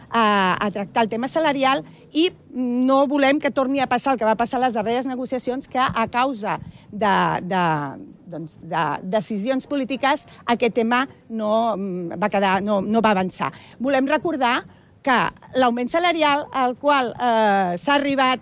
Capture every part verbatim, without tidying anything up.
a, a tractar el tema salarial i no volem que torni a passar el que va passar a les darreres negociacions, que a causa de, de, doncs, de decisions polítiques aquest tema no va, quedar, no, no va avançar. Volem recordar que l'augment salarial al qual eh, s'ha arribat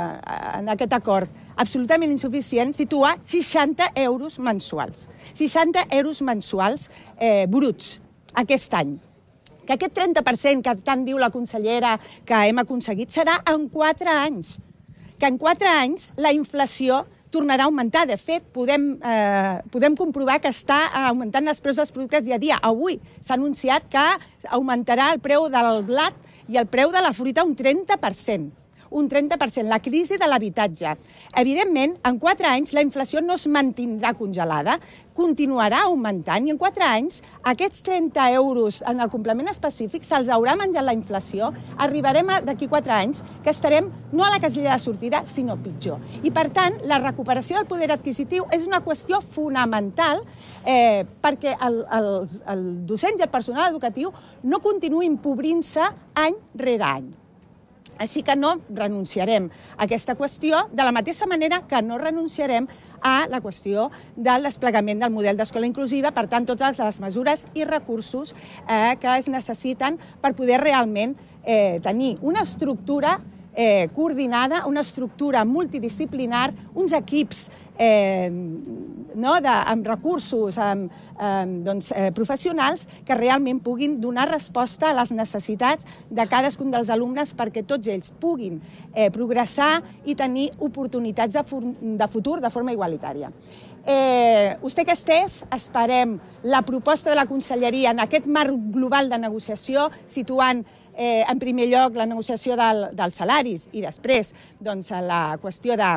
eh, en aquest acord absolutament insuficient situa seixanta euros mensuals. seixanta euros mensuals eh, bruts aquest any. Que aquest trenta per cent que tant diu la consellera que hem aconseguit serà en quatre anys. Que en quatre anys la inflació tornarà a augmentar. De fet, podem, eh, podem comprovar que està augmentant els preus dels productes dia a dia. Avui s'ha anunciat que augmentarà el preu del blat i el preu de la fruita un trenta per cent. Un trenta per cent, la crisi de l'habitatge. Evidentment, en quatre anys la inflació no es mantindrà congelada, continuarà augmentant i en quatre anys aquests trenta euros en el complement específic se'ls haurà menjat la inflació, arribarem d'aquí quatre anys que estarem no a la casella de sortida, sinó pitjor. I per tant, la recuperació del poder adquisitiu és una qüestió fonamental eh, perquè el, el, el docent i el personal educatiu no continuï empobrint-se any rere any. Així que no renunciarem a aquesta qüestió, de la mateixa manera que no renunciarem a la qüestió del desplegament del model d'escola inclusiva, per tant, totes les mesures i recursos eh, que es necessiten per poder realment eh, tenir una estructura eh, coordinada, una estructura multidisciplinar, uns equips eh, no, de, amb recursos amb, eh, doncs, eh, professionals que realment puguin donar resposta a les necessitats de cadascun dels alumnes perquè tots ells puguin eh, progressar i tenir oportunitats de, de futur de forma igualitària. Eh, usted que estés, esperem la proposta de la Conselleria en aquest marc global de negociació, situant eh, en primer lloc la negociació del, dels salaris i després doncs, la qüestió de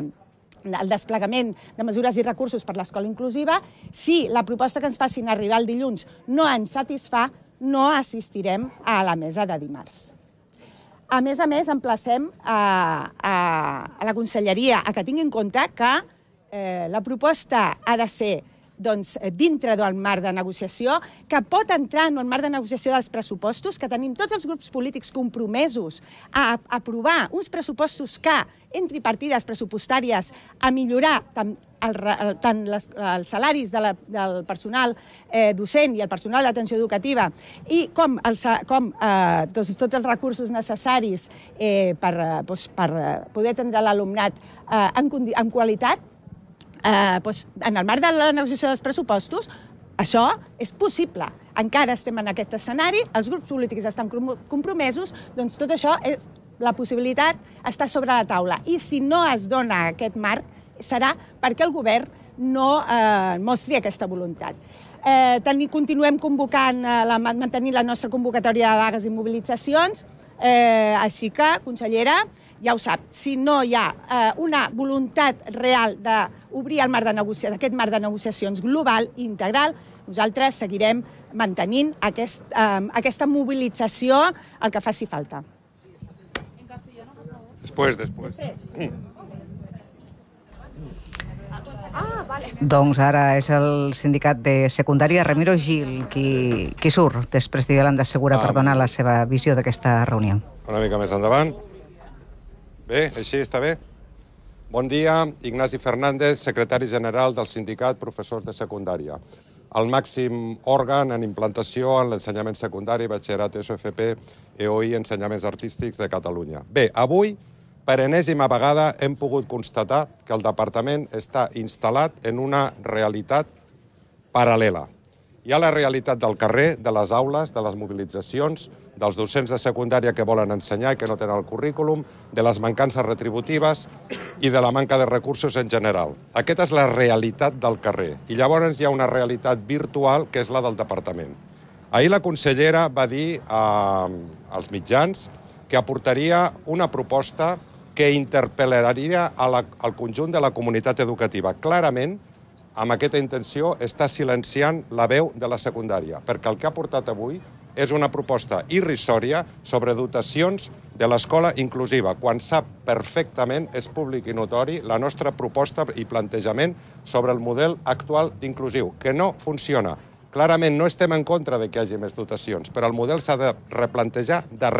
el desplegament de mesures i recursos per l'escola inclusiva. Si la proposta que ens facin arribar el dilluns no ens satisfà, no assistirem a la mesa de dimarts. A més a més, emplacem a, a, a la Conselleria a que tingui en compte que eh, la proposta ha de ser doncs, dintre del marc de negociació, que pot entrar en el marc de negociació dels pressupostos, que tenim tots els grups polítics compromesos a aprovar uns pressupostos que entri partides pressupostàries a millorar tant, el, tant les, els salaris de la, del personal eh, docent i el personal d'atenció educativa i com, el, com eh, doncs, tots els recursos necessaris eh, per, doncs, per poder atendre l'alumnat eh, en, en qualitat. Eh, doncs, en el marc de la negociació dels pressupostos, això és possible. Encara estem en aquest escenari, els grups polítics estan compromesos, doncs tot això, és, la possibilitat està sobre la taula. I si no es dona aquest marc, serà perquè el govern no eh, mostri aquesta voluntat. Eh, tenir, continuem convocant, eh, la, mantenint la nostra convocatòria de vagues i mobilitzacions, eh, així que, consellera, ja ho sap, si no hi ha eh, una voluntat real d'obrir el marc de negociació, d'aquest marc de negociacions global i integral, nosaltres seguirem mantenint aquest, eh, aquesta mobilització el que faci falta. Després, després. Ah, vale. Doncs ara és el sindicat de secundària Ramiro Gil qui, qui surt després de Iolanda Segura ah, per donar la seva visió d'aquesta reunió. Una mica més endavant. Bé, així està bé. Bon dia, Ignasi Fernández, secretari general del sindicat Professors de Secundària. El màxim òrgan en implantació en l'ensenyament secundari, batxillerat, E S O F P, E O I, ensenyaments artístics de Catalunya. Bé, avui, per enèsima vegada, hem pogut constatar que el departament està instal·lat en una realitat paral·lela. Hi ha la realitat del carrer, de les aules, de les mobilitzacions, dels docents de secundària que volen ensenyar i que no tenen el currículum, de les mancances retributives i de la manca de recursos en general. Aquesta és la realitat del carrer. I llavors hi ha una realitat virtual que és la del departament. Ahir la consellera va dir eh, als mitjans que aportaria una proposta que interpel·laria a la, al conjunt de la comunitat educativa. Clarament, amb aquesta intenció, està silenciant la veu de la secundària, perquè el que ha portat avui és una proposta irrisòria sobre dotacions de l'escola inclusiva, quan sap perfectament, és públic i notori, la nostra proposta i plantejament sobre el model actual d'inclusiu, que no funciona. Clarament no estem en contra de que hi hagi més dotacions, però el model s'ha de replantejar de